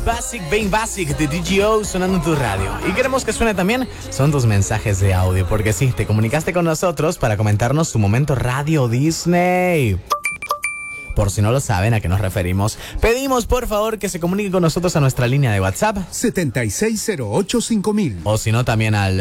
Basic, Bane Basic de DGO sonando en tu radio. Y queremos que suene también, son tus mensajes de audio, porque sí, te comunicaste con nosotros para comentarnos tu momento Radio Disney. Por si no lo saben a qué nos referimos, pedimos por favor que se comuniquen con nosotros a nuestra línea de WhatsApp 76085000 o si no también al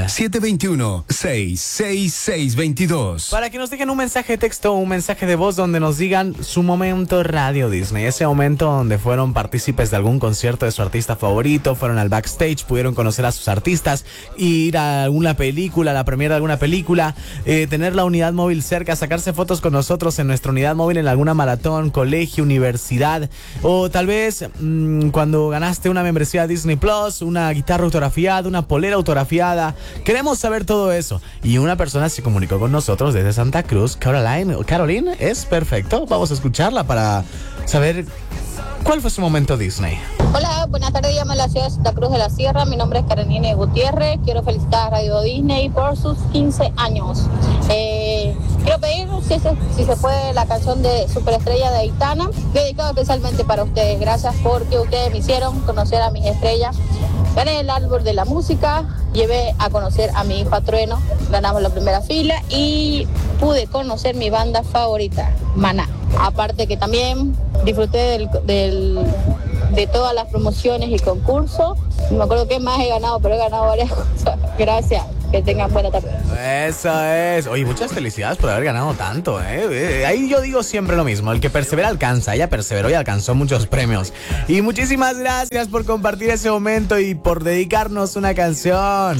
721-66622 para que nos dejen un mensaje de texto o un mensaje de voz donde nos digan su momento Radio Disney, ese momento donde fueron partícipes de algún concierto de su artista favorito, fueron al backstage, pudieron conocer a sus artistas, ir a alguna película, a la premiere de alguna película, tener la unidad móvil cerca, sacarse fotos con nosotros en nuestra unidad móvil en alguna maratón, colegio, universidad, o tal vez cuando ganaste una membresía Disney Plus, una guitarra autografiada, una polera autografiada. Queremos saber todo eso. Y una persona se comunicó con nosotros desde Santa Cruz, Caroline, es perfecto. Vamos a escucharla para saber cuál fue su momento Disney. Hola, buenas tardes, llamo a la ciudad de Santa Cruz de la Sierra. Mi nombre es Caroline Gutiérrez. Quiero felicitar a Radio Disney por sus 15 años. Quiero pedir, si se puede, la canción de Superestrella de Aitana, dedicado especialmente para ustedes. Gracias porque ustedes me hicieron conocer a mis estrellas. Gané el árbol de la música, llevé a conocer a mi hija Trueno, ganamos la primera fila y pude conocer mi banda favorita, Maná. Aparte que también disfruté de todas las promociones y concursos. No me acuerdo qué más he ganado, pero he ganado varias cosas. Gracias. Que tengan buena tarde. Eso es. Oye, muchas felicidades por haber ganado tanto, ¿eh? Ahí yo digo siempre lo mismo. El que persevera alcanza. Ella perseveró y alcanzó muchos premios. Y muchísimas gracias por compartir ese momento y por dedicarnos una canción.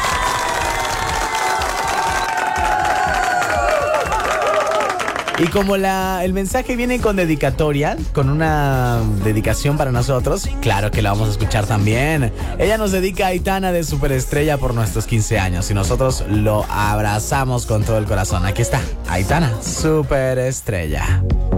Y como el mensaje viene con dedicatoria, con una dedicación para nosotros, claro que la vamos a escuchar también. Ella nos dedica a Aitana de Superestrella por nuestros 15 años y nosotros lo abrazamos con todo el corazón. Aquí está, Aitana, Superestrella.